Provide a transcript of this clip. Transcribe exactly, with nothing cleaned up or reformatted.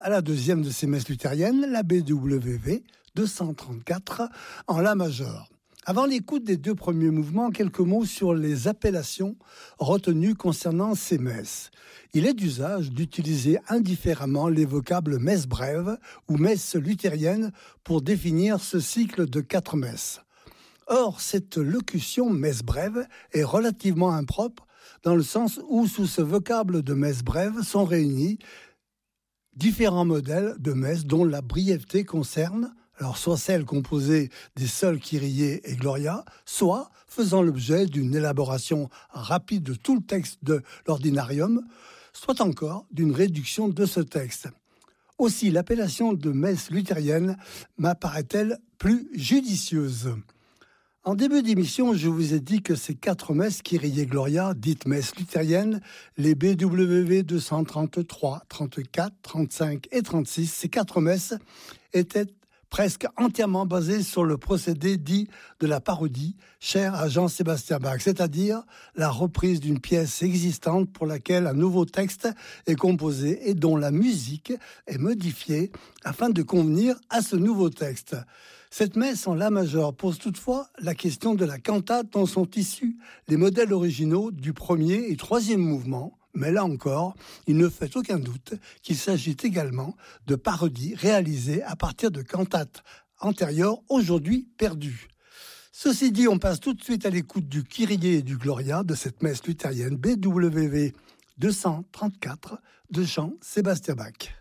À la deuxième de ces messes luthériennes, la B W V deux cent trente-quatre en La majeur. Avant l'écoute des deux premiers mouvements, quelques mots sur les appellations retenues concernant ces messes. Il est d'usage d'utiliser indifféremment les vocables messe brève ou messe luthérienne pour définir ce cycle de quatre messes. Or, cette locution messe brève est relativement impropre dans le sens où sous ce vocable de messe brève sont réunis différents modèles de messe dont la brièveté concerne alors soit celle composée des seuls Kyrie et Gloria, soit faisant l'objet d'une élaboration rapide de tout le texte de l'ordinarium, soit encore d'une réduction de ce texte. Aussi, l'appellation de messe luthérienne m'apparaît-elle plus judicieuse. En début d'émission, je vous ai dit que ces quatre messes Kyrie et Gloria, dites messes luthériennes, les B W V deux cent trente-trois, trente-quatre, trente-cinq et trente-six, ces quatre messes étaient presque entièrement basé sur le procédé dit de la parodie, cher à Jean-Sébastien Bach, c'est-à-dire la reprise d'une pièce existante pour laquelle un nouveau texte est composé et dont la musique est modifiée afin de convenir à ce nouveau texte. Cette messe en La majeur pose toutefois la question de la cantate dont sont issus les modèles originaux du premier et troisième mouvement, mais là encore, il ne fait aucun doute qu'il s'agit également de parodies réalisées à partir de cantates antérieures aujourd'hui perdues. Ceci dit, on passe tout de suite à l'écoute du Kyrie et du Gloria de cette messe luthérienne B W V deux cent trente-quatre de Jean-Sébastien Bach.